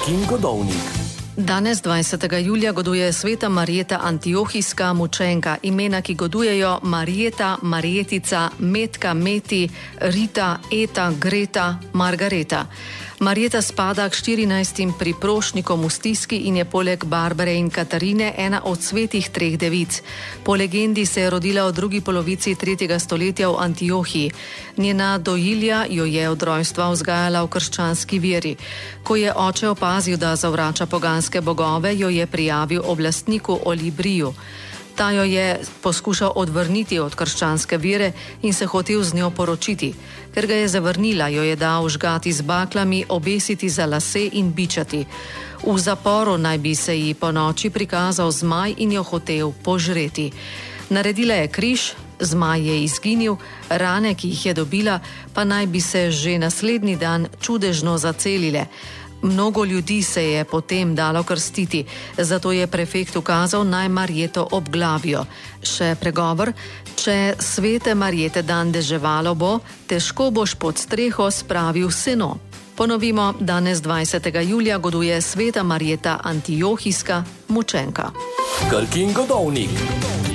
Krkin Godovnik. Danes, 20. julija, goduje sveta Marjeta Antiohijska mučenka. Imena, ki godujejo: Marjeta, Marjetica, Metka, Meti, Rita, Eta, Greta, Margareta. Marjeta spada k 14 priprošnikom v stiski in je poleg Barbare in Katarine ena od svetih treh devic. Po legendi se je rodila v drugi polovici 3. stoletja v Antiohiji. Njena dojilja jo je od rojstva vzgajala v krščanski veri. Ko je oče opazil, da zavrača poganske bogove, jo je prijavil oblastniku Olibriju. Ta jo je poskušal odvrniti od krščanske vere in se hotel z njo poročiti. Ker ga je zavrnila, jo je dal žgati z baklami, obesiti za lase in bičati. V zaporu naj bi se ji po noči prikazal zmaj in jo hotel požreti. Naredila je križ, zmaj je izginil, rane, ki jih je dobila, pa naj bi se že naslednji dan čudežno zacelile. Mnogo ljudi se je potem dalo krstiti, zato je prefekt ukazal, naj Marjeto obglavijo. Še pregovor: če svete Marjete dan deževalo bo, težko boš pod streho spravil seno. Ponovimo, danes, 20. julija, goduje sveta Marjeta Antiohijska mučenka. Krkin Godovnik.